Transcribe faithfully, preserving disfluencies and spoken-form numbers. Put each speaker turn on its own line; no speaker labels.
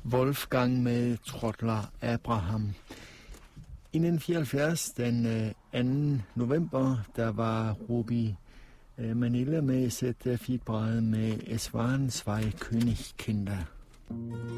Wolfgang med Trottler Abraham. I nitten fireoghalvfjerds, den anden november, der var Ruby Manila med sit feedbræde med Es waren zwei Königskinder.